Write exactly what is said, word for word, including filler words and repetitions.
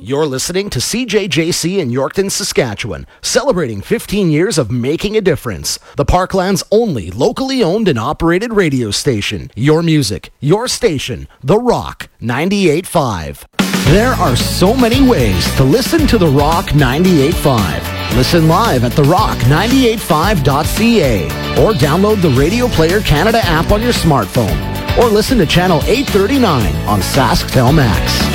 You're listening to C J J C in Yorkton, Saskatchewan, celebrating fifteen years of making a difference. The Parkland's only locally owned and operated radio station. Your music, your station, The Rock ninety-eight point five. There are so many ways to listen to The Rock ninety-eight point five. Listen live at the rock ninety-eight five dot c a or download the Radio Player Canada app on your smartphone or listen to channel eight thirty-nine on SaskTel Max.